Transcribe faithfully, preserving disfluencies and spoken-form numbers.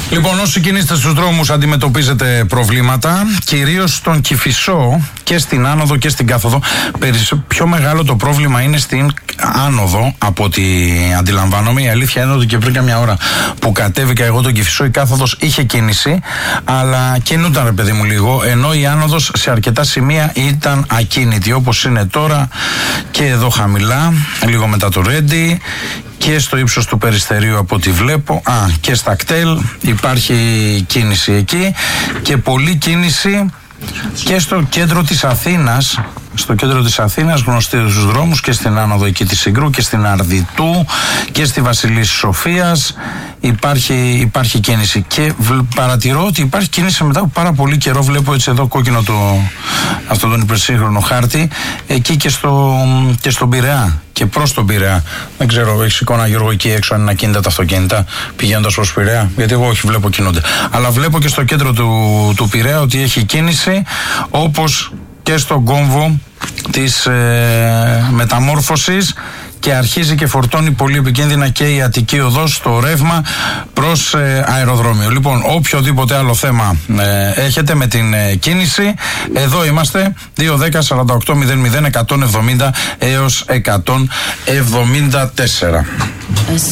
Λοιπόν, όσοι κινείστε στους δρόμους αντιμετωπίζετε προβλήματα, κυρίως στον Κηφισό και στην άνοδο και στην κάθοδο. Πιο μεγάλο το πρόβλημα είναι στην άνοδο, από ό,τι αντιλαμβάνομαι. Η αλήθεια είναι ότι και πριν καμιά ώρα που κατέβηκα εγώ τον Κηφισό, η κάθοδος είχε κίνηση, αλλά κινούνταν, ρε παιδί μου, λίγο, ενώ η άνοδος σε αρκετά σημεία ήταν ακίνητη, όπως είναι τώρα και εδώ χαμηλά, λίγο μετά το Ρέντι, και στο ύψος του Περιστερίου από ό,τι βλέπω. Α, και στα κτέλ υπάρχει κίνηση εκεί και πολλή κίνηση και στο κέντρο της Αθήνας. Στο κέντρο της Αθήνας, γνωστοί στους δρόμους, και στην άνοδο εκεί της Συγκρού και στην Αρδιτού και στη Βασιλής Σοφίας υπάρχει, υπάρχει κίνηση. Και β, παρατηρώ ότι υπάρχει κίνηση μετά από πάρα πολύ καιρό. Βλέπω έτσι εδώ κόκκινο το, αυτό τον υπερσύγχρονο χάρτη, εκεί και, στο, και στον Πειραιά και προς τον Πειραιά. Δεν ξέρω, έχεις εικόνα, Γιώργο, εκεί έξω αν είναι ακίνητα τα αυτοκίνητα πηγαίνοντας προς Πειραιά? Γιατί εγώ όχι, βλέπω κινούνται. Αλλά βλέπω και στο κέντρο του, του Πειραιά ότι έχει κίνηση, όπως και στον κόμβο της ε, μεταμόρφωσης, και αρχίζει και φορτώνει πολύ επικίνδυνα και η Αττική Οδός στο ρεύμα προς ε, αεροδρόμιο. Λοιπόν, οποιοδήποτε άλλο θέμα ε, έχετε με την ε, κίνηση, εδώ είμαστε, δύο δέκα σαράντα οκτώ μηδέν μηδέν εκατόν εβδομήντα έως εκατόν εβδομήντα τέσσερα.